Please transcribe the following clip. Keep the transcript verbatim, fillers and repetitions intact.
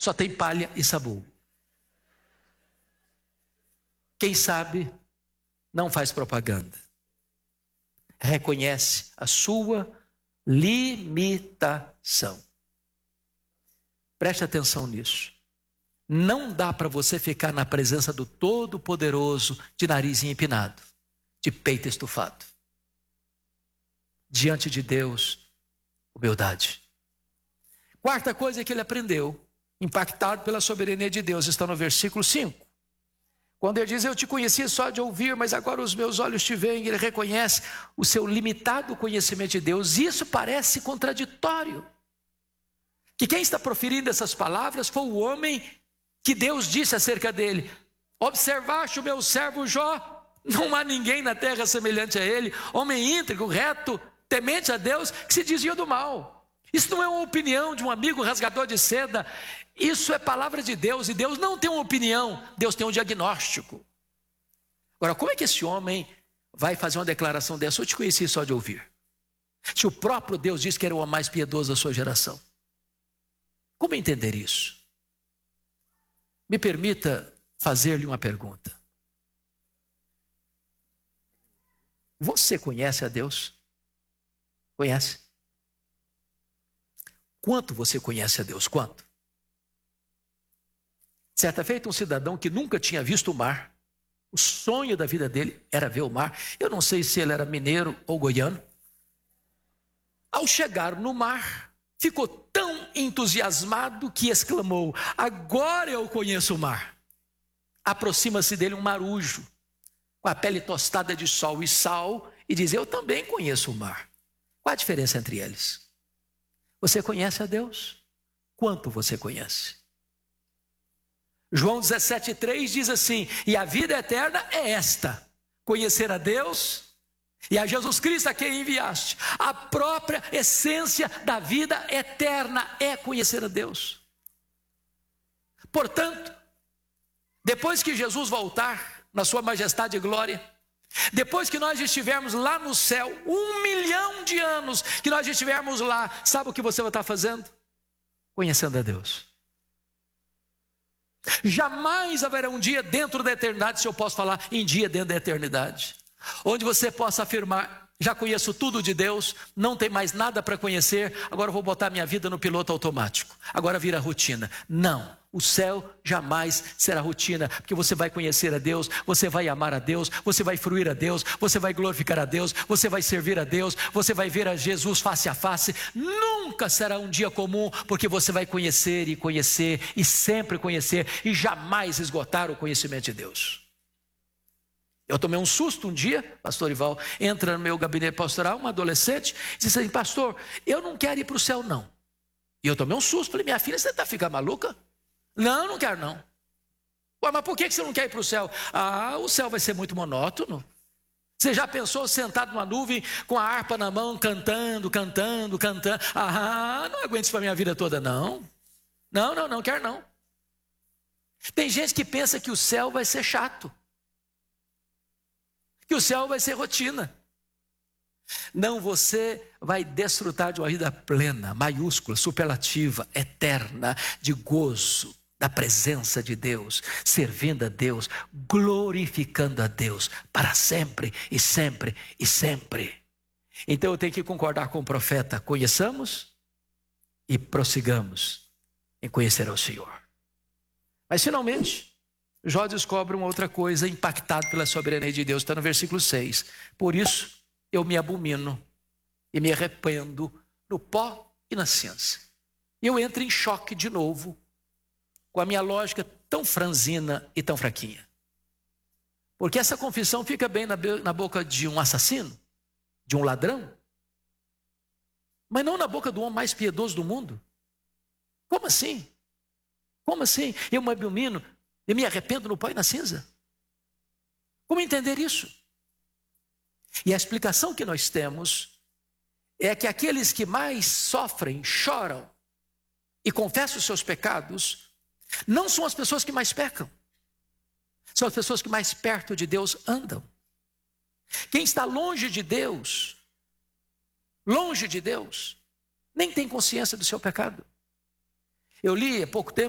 só tem palha e sabugo. Quem sabe não faz propaganda. Reconhece a sua limitação. Preste atenção nisso. Não dá para você ficar na presença do Todo-Poderoso de nariz empinado, de peito estufado. Diante de Deus, humildade. Quarta coisa que ele aprendeu, impactado pela soberania de Deus, está no versículo cinco. Quando ele diz, eu te conhecia só de ouvir, mas agora os meus olhos te veem, ele reconhece o seu limitado conhecimento de Deus. Isso parece contraditório. Que quem está proferindo essas palavras foi o homem que Deus disse acerca dele. Observaste o meu servo Jó, não há ninguém na terra semelhante a ele, homem íntegro, reto, temente a Deus, que se desvia do mal. Isso não é uma opinião de um amigo rasgador de seda, isso é palavra de Deus, e Deus não tem uma opinião, Deus tem um diagnóstico. Agora, como é que esse homem vai fazer uma declaração dessa? Eu te conheci só de ouvir. Se o próprio Deus disse que era o mais piedoso da sua geração. Como entender isso? Me permita fazer-lhe uma pergunta. Você conhece a Deus? Conhece? Quanto você conhece a Deus? Quanto? Certa feita, um cidadão que nunca tinha visto o mar, o sonho da vida dele era ver o mar. Eu não sei se ele era mineiro ou goiano. Ao chegar no mar, ficou tão entusiasmado que exclamou, agora eu conheço o mar. Aproxima-se dele um marujo, com a pele tostada de sol e sal, e diz, eu também conheço o mar. Qual a diferença entre eles? Você conhece a Deus? Quanto você conhece? João dezessete, três diz assim, e a vida eterna é esta, conhecer a Deus e a Jesus Cristo a quem enviaste. A própria essência da vida eterna é conhecer a Deus. Portanto, depois que Jesus voltar na sua majestade e glória, depois que nós estivermos lá no céu, um milhão de anos que nós estivermos lá, sabe o que você vai estar fazendo? Conhecendo a Deus. Jamais haverá um dia dentro da eternidade, se eu posso falar em dia dentro da eternidade, onde você possa afirmar, já conheço tudo de Deus, não tem mais nada para conhecer, agora eu vou botar minha vida no piloto automático, agora vira rotina. Não, o céu jamais será rotina, porque você vai conhecer a Deus, você vai amar a Deus, você vai fruir a Deus, você vai glorificar a Deus, você vai servir a Deus, você vai ver a Jesus face a face. Nunca será um dia comum, porque você vai conhecer e conhecer e sempre conhecer e jamais esgotar o conhecimento de Deus. Eu tomei um susto um dia, pastor Ival, entra no meu gabinete pastoral, uma adolescente, disse assim, pastor, eu não quero ir para o céu não. E eu tomei um susto, falei, minha filha, você está ficando maluca? Não, não quero não. Ué, mas por que você não quer ir para o céu? Ah, o céu vai ser muito monótono. Você já pensou sentado numa nuvem com a harpa na mão, cantando, cantando, cantando? Ah, não aguento isso para a minha vida toda não. Não, não, não quero não. Tem gente que pensa que o céu vai ser chato, que o céu vai ser rotina. Não, você vai desfrutar de uma vida plena, maiúscula, superlativa, eterna, de gozo, da presença de Deus, servindo a Deus, glorificando a Deus, para sempre e sempre e sempre. Então eu tenho que concordar com o profeta, conheçamos e prossigamos em conhecer ao Senhor. Mas finalmente, Jó descobre uma outra coisa, impactado pela soberania de Deus, está no versículo seis. Por isso, eu me abomino e me arrependo no pó e na cinza. Eu entro em choque de novo com a minha lógica tão franzina e tão fraquinha. Porque essa confissão fica bem na, na boca de um assassino, de um ladrão, mas não na boca do homem mais piedoso do mundo. Como assim? Como assim? Eu me abomino e me arrependo no pó e na cinza? Como entender isso? E a explicação que nós temos é que aqueles que mais sofrem, choram e confessam os seus pecados, não são as pessoas que mais pecam, são as pessoas que mais perto de Deus andam. Quem está longe de Deus, longe de Deus, nem tem consciência do seu pecado. Eu li há pouco tempo